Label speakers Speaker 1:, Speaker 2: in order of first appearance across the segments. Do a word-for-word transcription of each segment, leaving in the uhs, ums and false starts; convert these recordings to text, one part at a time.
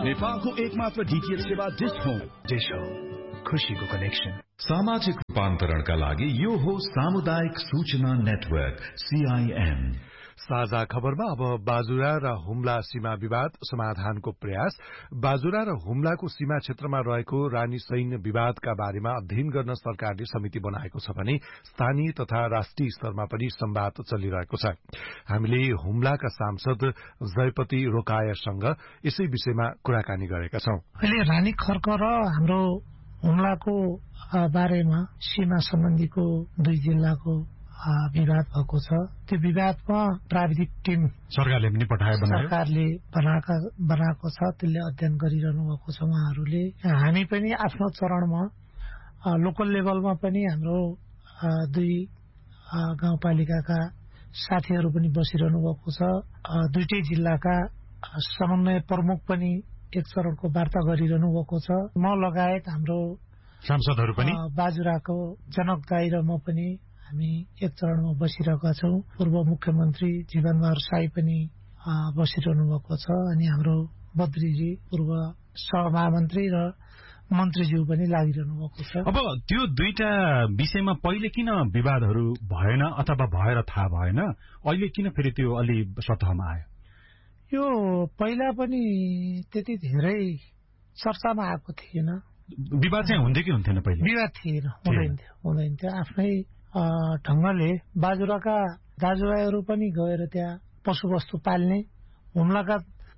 Speaker 1: नेपालको एकमात्र डीटीएच सेवा डिश होम।
Speaker 2: डिश होम, खुशीको कनेक्सन।
Speaker 3: सामाजिक रूपान्तरणका लागि यो हो सामुदायिक सूचना नेटवर्क सीआईएन।
Speaker 4: साझा खबरमा अब बाजुरा र हुम्ला सीमा विवाद समाधानको प्रयास। बाजुरा र हुम्लाको सीमा क्षेत्रमा रहेको रानी सैन्य विवादका बारेमा अध्ययन गर्न सरकारले समिति बनाएको छ भने स्थानीय तथा राष्ट्रिय स्तरमा पनि संवाद चलिरहेको छ। हामीले हुम्लाका सांसद जयपति रोकायासँग यसै विषयमा कुराकानी गरेका छौं।
Speaker 5: अहिले रानी खर्क र हाम्रो हुम्लाको बारेमा सीमा सम्बन्धीको दुई जिल्लाको विवाद भएको छ। त्यो विवादमा प्राविधिक टिम
Speaker 4: सरकारले पनि पठाए
Speaker 5: सरकारले बनाएका बनाएको छ। त्यसले अध्ययन गरिरहनु भएको छ उहाँहरूले। हामी पनि आफ्नो चरणमा लोकल लेभलमा पनि हाम्रो दुई गाउँपालिकाका साथीहरू पनि बसिरहनु भएको छ। दुईटै जिल्लाका समन्वय प्रमुख पनि एक चरणको वार्ता गरिरहनु भएको छ। म लगायत हाम्रो
Speaker 4: सांसदहरू पनि
Speaker 5: बाजुराको जनक दाई र म पनि हामी एक चरणमा बसिरहेका छौं। पूर्व मुख्यमन्त्री जीवनबहादुर साई पनि बसिरहनु भएको छ। अनि हाम्रो बद्रीजी पूर्व सहमहामन्त्री र मन्त्रीज्यू पनि लागिरहनु भएको छ।
Speaker 6: अब त्यो दुईटा विषयमा पहिले किन विवादहरू भएन अथवा भएर थाहा भएन, अहिले किन फेरि त्यो अलि सतहमा आयो?
Speaker 5: यो पहिला पनि त्यति धेरै चर्चामा आएको थिएन।
Speaker 6: विवाद चाहिँ हुन्थ्यो कि हुन्थेन? पहिले
Speaker 5: विवाद थिएन, हुँदैन्थ्यो हुँदैन्थ्यो आफ्नै ढंगले बाजुराका दाजुभाइहरू पनि गएर त्यहाँ पशुवस्तु पाल्ने, हुम्लाका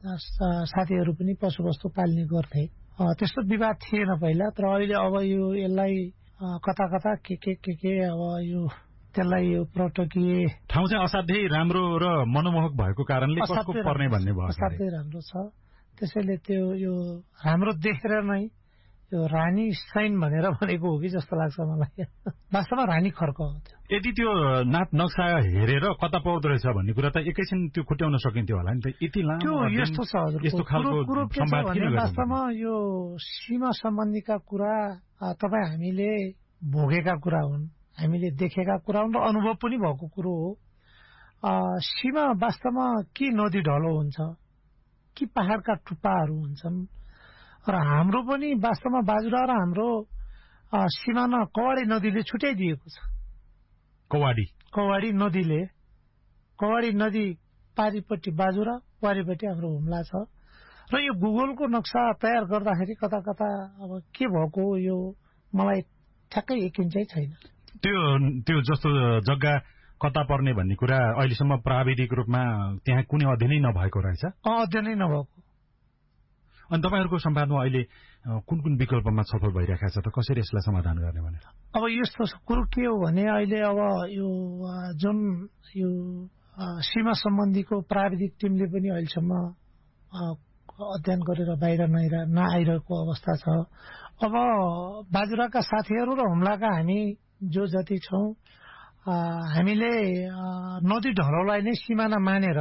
Speaker 5: साथीहरू पनि पशुवस्तु पाल्ने गर्थे। त्यस्तो विवाद थिएन पहिला। तर अहिले अब यो यसलाई कता कता के के के के अब यो त्यसलाई यो पर्यटकीय
Speaker 6: ठाउँ चाहिँ असाध्यै राम्रो र मनमोहक भएको कारणले कसको पर्ने भन्ने भयो।
Speaker 5: असाध्यै राम्रो छ। त्यसैले त्यो यो राम्रो देखेर नै यो रानी सैन भनेर भनेको हो कि जस्तो लाग्छ मलाई। वास्तवमा रानी खर्क हो त्यो।
Speaker 6: यदि त्यो नाप नक्सा हेरेर कता पर्दो रहेछ भन्ने कुरा त एकैछिन त्यो खुट्याउन सकिन्थ्यो होला नि त। यति लामो
Speaker 5: त्यो यस्तो छ हजुर।
Speaker 6: यस्तो खालको
Speaker 5: कुरो के छ भने वास्तवमा यो सीमा सम्बन्धीका कुरा तपाईँ हामीले भोगेका कुरा हुन्, हामीले देखेका कुरा हुन् र अनुभव पनि भएको कुरो हो। सीमा वास्तवमा के नदी ढलो हुन्छ कि पहाड़का टुप्पाहरू हुन्छन्। र हाम्रो पनि वास्तवमा बाजुरा र हाम्रो सीमाना कवाडी नदीले छुट्याइदिएको छ।
Speaker 6: कवाडी
Speaker 5: कवाडी नदीले कवाडी नदी पारिपट्टि बाजुरा, पारिपट्टि हाम्रो हुम्ला छ। र यो गुगलको नक्सा तयार गर्दाखेरि कता कता अब के भएको यो मलाई ठ्याक्कै यकिन चाहिँ छैन।
Speaker 6: त्यो त्यो जस्तो जग्गा कता पर्ने भन्ने कुरा अहिलेसम्म प्राविधिक रूपमा त्यहाँ कुनै अध्ययनै नभएको रहेछ।
Speaker 5: अध्ययनै नभएको।
Speaker 6: अनि तपाईहरुको संवादमा अहिले कुन कुन विकल्पमा छलफल भइरहेको छ त? कसरी यसलाई समाधान गर्ने भनेर?
Speaker 5: अब यस्तो कुरो के हो भने अहिले अब यो जुन यो सीमा सम्बन्धीको प्राविधिक टिमले पनि अहिलेसम्म अध्ययन गरेर बाहिर नआइरहेको अवस्था छ। अब बाजुराका साथीहरू र हुम्लाका हामी जो जति छौं हामीले नदी ढलोलाई नै सिमाना मानेर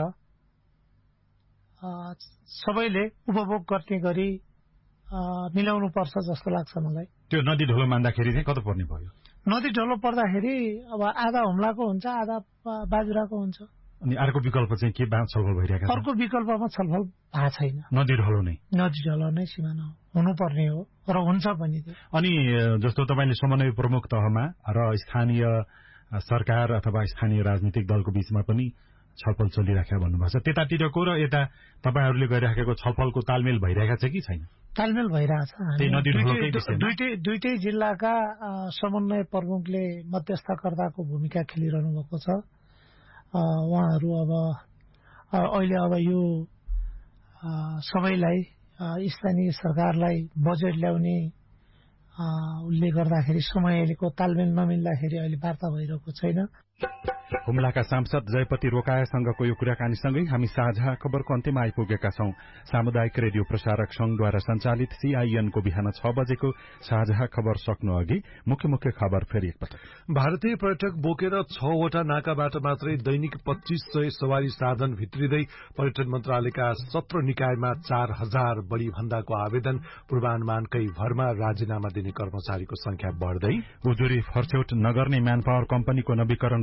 Speaker 5: सबैले उपभोग गर्ने गरी मिलाउनु पर्छ जस्तो लाग्छ मलाई।
Speaker 6: त्यो नदी ढलो मान्दाखेरि चाहिँ कता पर्ने भयो?
Speaker 5: नदी ढलो पर्दाखेरि अब आधा हुम्लाको हुन्छ, आधा बाजुराको हुन्छ।
Speaker 6: अनि अर्को विकल्प चाहिँ के छलफल भइरहेको छ?
Speaker 5: अर्को विकल्पमा छलफल भएको छैन।
Speaker 6: नदी ढलो नै
Speaker 5: नदी ढलो नै सिमाना हुनुपर्ने हो र हुन्छ पनि।
Speaker 6: अनि जस्तो तपाईले समन्वय प्रमुख तहमा र स्थानीय सरकार अथवा स्थानीय राजनीतिक दलको बीचमा पनि छलफल चलिरहेको भन्नुभएको छ। त्यतातिरको र यता तपाईहरुले गरिराखेको छलफलको तालमेल भइरहेको छ कि छैन?
Speaker 5: तालमेल भइरहेछ। दुईटै दुईटै जिल्लाका समन्वय प्रमुखले मध्यस्थकर्ताको भूमिका खेलिरहनु भएको छ। उहाँहरू अब अहिले अब यो सबैलाई स्थानीय सरकारलाई बजेट ल्याउने उसले गर्दाखेरि समयको तालमेल नमिल्दाखेरि अहिले वार्ता भइरहेको छैन।
Speaker 6: हुम्लाका सांसद जयपति रोकायासँगको यो कुराकानीसँगै हामी साझा खबरको अन्त्यमा आइपुगेका छौं। सामुदायिक रेडियो प्रसारक संघद्वारा सञ्चालित सीआईएनको बिहान छ बजेको साझा खबर सक्नु अघि मुख्य मुख्य खबर फेरि एकपटक।
Speaker 4: भारतीय पर्यटक बोकेर छवटा नाकाबाट मात्रै दैनिक पच्चीस सय सवारी साधन भित्रिँदै पर्यटन मन्त्रालयका सत्र निकायमा चार हजार बढ़ी भन्दाको आवेदन पूर्वानुमानकै भरमा राजीनामा दिने कर्मचारीको संख्या बढ़दै
Speaker 6: उजुरी फर्स्यौट नगर्ने म्यान पावर कम्पनीको नवीकरण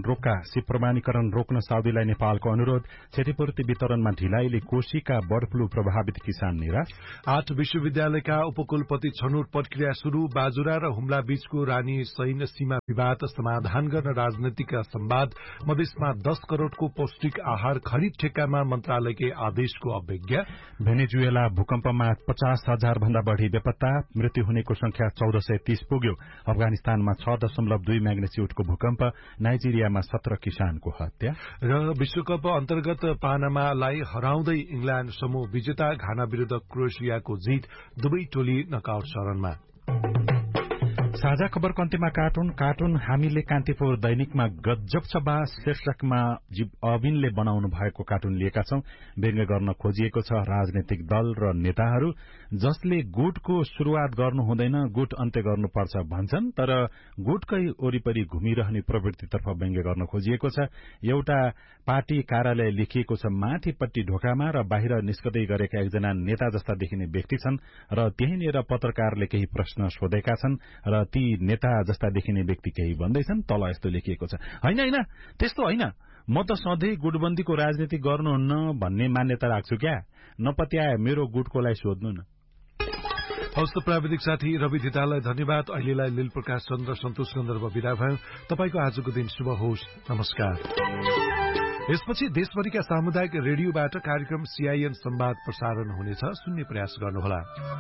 Speaker 6: रोगका सिप प्रमाणीकरण रोक्न साउदीलाई नेपालको अनुरोध। क्षतिपूर्ति वितरणमा ढिलाइले कोशीका बर्ड फ्लू प्रभावित किसान निराश।
Speaker 4: आठ विश्वविद्यालयका उपकुलपति छनौट प्रक्रिया शुरू। बाजुरा र हुम्ला बीचको रानी सैन्य सीमा विवाद समाधान गर्न राजनैतिक संवाद। मधेसमा दस करोड़को पौष्टिक आहार खरिद ठेक्कामा मन्त्रालयकै आदेशको अवज्ञा।
Speaker 6: भेनेजुएला भूकम्पमा पचास हजार भन्दा बढ़ी बेपत्ता। मृत्यु हुनेको संख्या चौध सय तीस पुग्यो। अफगानिस्तानमा छ दशमलव दुई म्याग्नेच्युडको भूकम्प। नाइजेरियामा सत्र किसानको हत्या।
Speaker 4: र विश्वकप अन्तर्गत पानामालाई हराउँदै इंग्ल्याण्ड समूह विजेता। घाना विरूद्ध क्रोएसियाको जीत। दुवै टोली नकआउट चरणमा।
Speaker 6: साझा खबरको अन्त्यमा कार्टुन कार्टुन हामीले कान्तिपुर दैनिकमा गजब छ बा शीर्षकमा अविनले बनाउनु भएको कार्टुन लिएका छौं। व्यङ्ग्य गर्न खोजिएको छ राजनैतिक दल र नेताहरू जसले गुटको शुरूआत गर्नु हुँदैन, गुट अन्त्य गर्नुपर्छ भन्छन्, तर गुटकै वरिपरि घुमिरहने प्रवृत्तितर्फ व्यङ्ग्य गर्न खोजिएको छ। एउटा पार्टी कार्यालय लेखिएको छ माथिपट्टि ढोकामा र बाहिर निस्कदै गरेका एकजना नेता जस्ता देखिने व्यक्ति छन् र त्यहीँनिर पत्रकारले केही प्रश्न सोधेका छन् र ती नेता जस्ता देखिने व्यक्ति केही भन्दैछन्। तल यस्तो लेखिएको छ, होइन होइन त्यस्तो होइन, म त सधैँ गुटबन्दीको राजनीति गर्नुहुन्न भन्ने मान्यता राख्छु क्या, नपत्याए मेरो गुटकोलाई सोध्नु न।
Speaker 4: हवस् त प्राविधिक साथी रवि धितालाई धन्यवाद। अहिलेलाई लील प्रकाश चन्द्र सन्तोष गन्धर्व विदा भयो। तपाईँको आजको दिन शुभ होस्। नमस्कार। यसपछि देशभरिका सामुदायिक रेडियोबाट कार्यक्रम सीआईएन संवाद प्रसारण हुनेछ। सुन्ने प्रयास गर्नुहोला।